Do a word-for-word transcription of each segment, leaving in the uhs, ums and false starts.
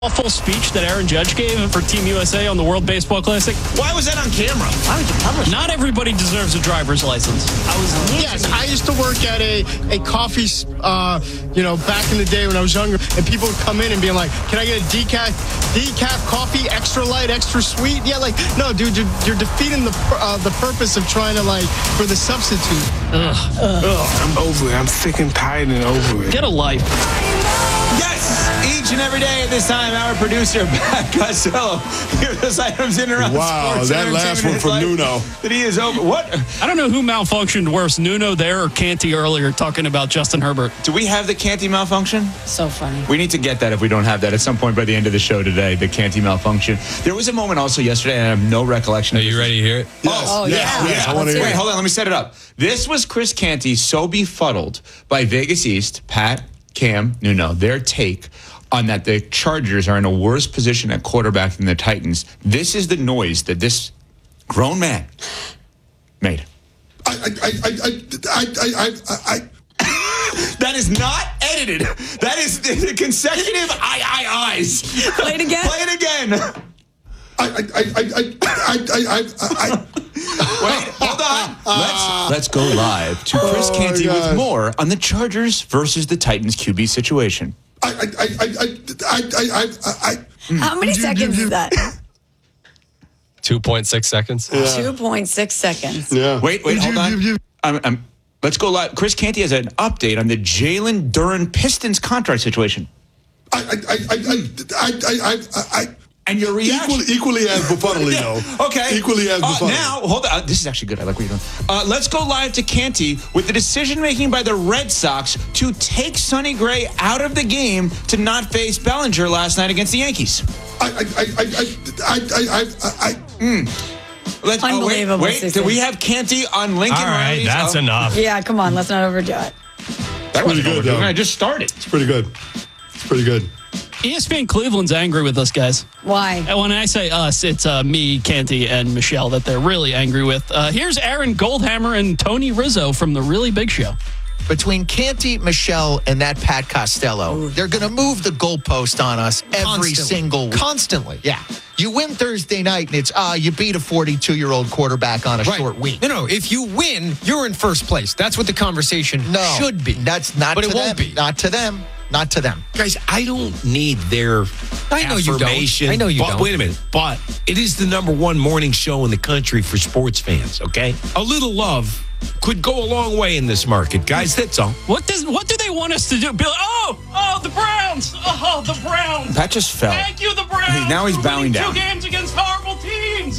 awful speech that Aaron Judge gave for Team U S A on the World Baseball Classic? Why was that on camera? Why would you publish it? Not everybody deserves a driver's license. I was Yes, I used to work at a, a coffee, uh, you know, back in the day when I was younger, and people would come in and be like, can I get a decaf, decaf coffee, extra light, extra sweet? Yeah, like, no, dude, you're, you're defeating the uh, the purpose of trying to, like, for the substitute. Ugh. Ugh, I'm over it. I'm sick and tired and over it. Get a life. Yes! Each and every day at this time, our producer, Pat Costello, hears us items in around Wow, sports that and last one entertainment from in his Nuno. life That he is over. What? I don't know who malfunctioned worse, Nuno there or Canty earlier talking about Justin Herbert. Do we have the Canty malfunction? so funny. We need to get that if we don't have that at some point by the end of the show today, the Canty malfunction. There was a moment also yesterday, and I have no recollection. Are you ready to hear it? Yes, Oh, yes, yeah. yes, I Let's want to hear hear Wait, it. hold on. Let me set it up. This was Chris Canty so befuddled by Vegas East, Pat, Cam, Nuno, their take on that the Chargers are in a worse position at quarterback than the Titans. This is the noise that this grown man made. I, I, I, I, I, I, I, I That is not edited. That is the consecutive I, I, eyes. Play it again. Play it again. I, I, I, I, I, I, I, Wait, hold on. Let's let's go live to Chris Oh, Canty with gosh. more on the Chargers versus the Titans Q B situation. I, I, I, I, I, I, I, I, How many seconds is that? two point six seconds. two point six seconds. yeah. Wait, wait, hold You- on. you- you- I'm, I'm, let's go live. Chris Canty has an update on the Jalen Duren Pistons contract situation. I, I, I, I, I, I, I, I, And your reaction. equally, equally as befuddling, though. Okay. Equally as Uh, befuddling. now, hold on. Uh, this is actually good. I like what you're doing. Uh, let's go live to Canty with the decision making by the Red Sox to take Sonny Gray out of the game to not face Bellinger last night against the Yankees. I, I, I, I, I, I, I, I, Let's, oh, wait, Unbelievable, wait. Susie. Do we have Canty on Lincoln All right, Riley's- that's oh, enough. Yeah, come on. Let's not overdo it. That wasn't good, overdue. though. I just started. it's pretty good. It's pretty good. E S P N Cleveland's angry with us, guys. Why? And when I say us, it's uh, me, Canty, and Michelle that they're really angry with. Uh, here's Aaron Goldhammer and Tony Rizzo from The Really Big Show. Between Canty, Michelle, and that Pat Costello, they're going to move the goalpost on us every Constantly. single week. Constantly. Yeah. You win Thursday night, and it's, uh, you beat a forty-two-year-old quarterback on a Right. short week. No, no. If you win, you're in first place. That's what the conversation No. should be. That's not But to it won't them. be. Not to them. Not to them. Guys, I don't need their I know you don't. affirmation. I know you but, don't. Wait a minute. But it is the number one morning show in the country for sports fans, okay? A little love could go a long way in this market, guys. That's all. What does what do they want us to do? Be like, oh, oh, the Browns. Oh, the Browns. Pat just fell. Thank you, the Browns. He- now he's for bowing winning down. Two games against horrible teams.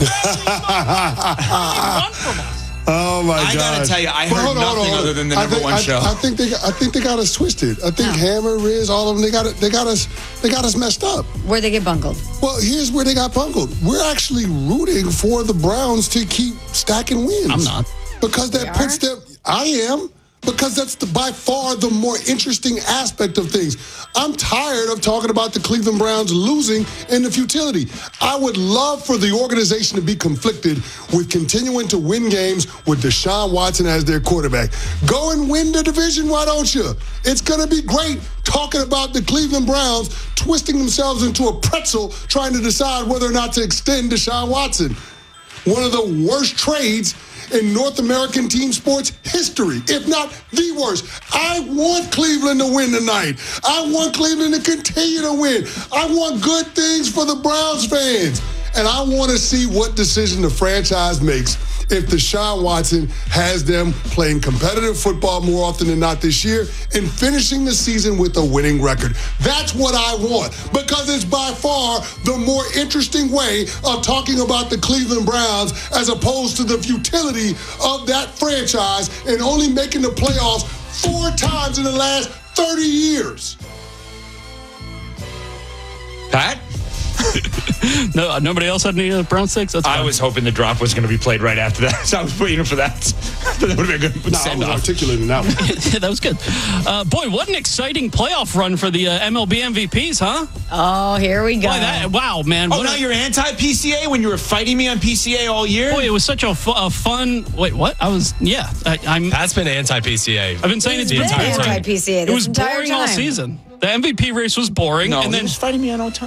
One from us. Oh my god! I gotta tell you, I But heard hold on, hold nothing on. other than the I number think- one I, show. I think they, I think they got us twisted. I think Hammer, Riz, all of them, they got it. They got us. They got us messed up. Where'd they get bungled? Well, here's where they got bungled. We're actually rooting for the Browns to keep stacking wins. I'm not. Because that We puts are? them. I am. Because that's the, by far the more interesting aspect of things. I'm tired of talking about the Cleveland Browns losing and the futility. I would love for the organization to be conflicted with continuing to win games with Deshaun Watson as their quarterback. Go and win the division, why don't you? It's going to be great talking about the Cleveland Browns twisting themselves into a pretzel trying to decide whether or not to extend Deshaun Watson. One of the worst trades in North American team sports history, if not the worst. I want Cleveland to win tonight. I want Cleveland to continue to win. I want good things for the Browns fans. And I want to see what decision the franchise makes if Deshaun Watson has them playing competitive football more often than not this year and finishing the season with a winning record. That's what I want, because it's by far the more interesting way of talking about the Cleveland Browns as opposed to the futility of that franchise and only making the playoffs four times in the last thirty years. Pat? No, uh, nobody else had any uh, Brown sticks? That's I fine. was hoping the drop was going to be played right after that, so I was waiting for that. That would have been a good No, I send was off. articulating that one. That was good. Uh, boy, what an exciting playoff run for the uh, M L B M V Ps, huh? Oh, here we go. Boy, that, wow, man. Oh, what now a- you're anti-P C A when you were fighting me on P C A all year? Boy, it was such a, fu- a fun. Wait, what? I was. Yeah, I, I'm. Pat's been anti-P C A. I've been saying He's it's been the entire time. anti-P C A It this was entire boring all time. season. The M V P race was boring, No, and he then was fighting me on all time.